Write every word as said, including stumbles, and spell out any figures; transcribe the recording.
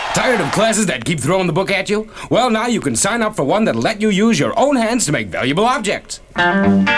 Tired of classes that keep throwing the book at you? Well, now you can sign up for one that'll let you use your own hands to make valuable objects.